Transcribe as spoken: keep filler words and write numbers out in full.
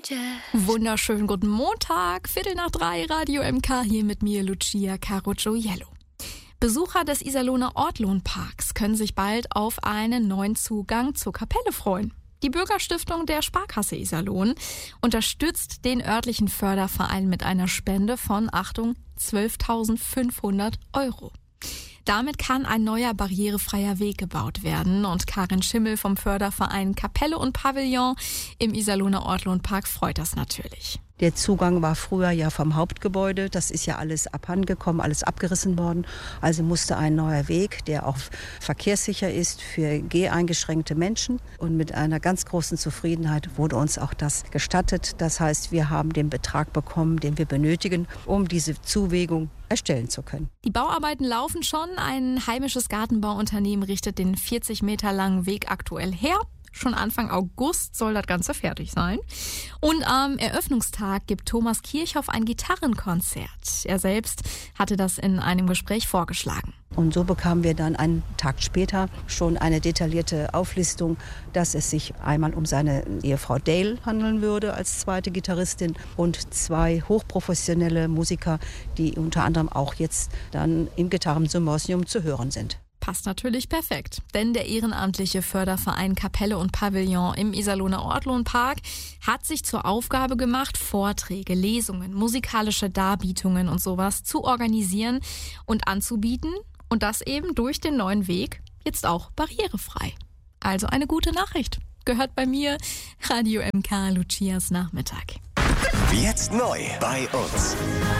Wunderschönen guten Montag, Viertel nach drei, Radio M K, hier mit mir, Lucia Carocciuiello. Besucher des Iserlohner Ortlohnparks können sich bald auf einen neuen Zugang zur Kapelle freuen. Die Bürgerstiftung der Sparkasse Iserlohn unterstützt den örtlichen Förderverein mit einer Spende von, Achtung, zwölftausendfünfhundert Euro. Damit kann ein neuer barrierefreier Weg gebaut werden und Karin Schimmel vom Förderverein Kapelle und Pavillon im Iserlohner Ortlohnpark freut das natürlich. Der Zugang war früher ja vom Hauptgebäude, das ist ja alles abhandengekommen, alles abgerissen worden. Also musste ein neuer Weg, der auch verkehrssicher ist für geheingeschränkte Menschen. Und mit einer ganz großen Zufriedenheit wurde uns auch das gestattet. Das heißt, wir haben den Betrag bekommen, den wir benötigen, um diese Zuwegung erstellen zu können. Die Bauarbeiten laufen schon. Ein heimisches Gartenbauunternehmen richtet den vierzig Meter langen Weg aktuell her. Schon Anfang August soll das Ganze fertig sein. Und am Eröffnungstag gibt Thomas Kirchhoff ein Gitarrenkonzert. Er selbst hatte das in einem Gespräch vorgeschlagen. Und so bekamen wir dann einen Tag später schon eine detaillierte Auflistung, dass es sich einmal um seine Ehefrau Dale handeln würde als zweite Gitarristin und zwei hochprofessionelle Musiker, die unter anderem auch jetzt dann im Gitarrensymposium zu hören sind. Passt natürlich perfekt, denn der ehrenamtliche Förderverein Kapelle und Pavillon im Iserlohner Ortlohnpark hat sich zur Aufgabe gemacht, Vorträge, Lesungen, musikalische Darbietungen und sowas zu organisieren und anzubieten und das eben durch den neuen Weg jetzt auch barrierefrei. Also eine gute Nachricht. Gehört bei mir, Radio M K, Lucias Nachmittag. Jetzt neu bei uns.